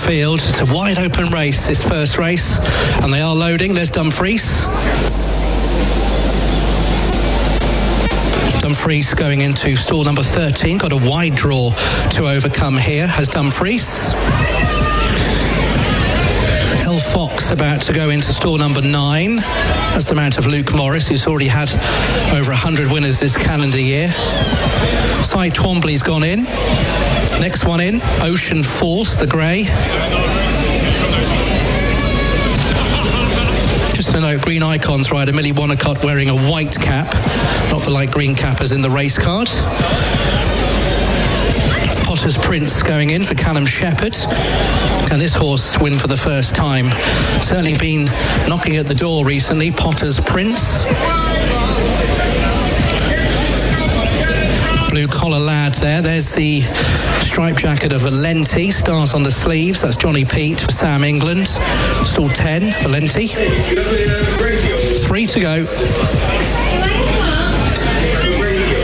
field. It's a wide open race, this first race, and they are loading. There's Dumfries. Dumfries going into stall number 13. Got a wide draw to overcome here, has Dumfries. El Fox about to go into stall number 9. That's the mount of Luke Morris, who's already had over 100 winners this calendar year. Cy Twombly's gone in. Next one in, Ocean Force, the grey. Just to note, Green Icons rider Millie Wonnacott wearing a white cap, not the light green cap as in the race card. Potter's Prince going in for Callum Shepherd. Can this horse win for the first time? Certainly been knocking at the door recently, Potter's Prince. Blue collar lad there. There's the striped jacket of Valenti, stars on the sleeves. That's Johnny Pete for Sam England. Stall 10, Valenti. 3 to go.